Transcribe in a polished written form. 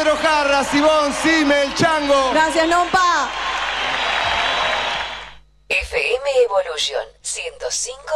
Pedro Jarra, Sibón, Sime, el Chango. Gracias, Nompa. FM Evolution 105.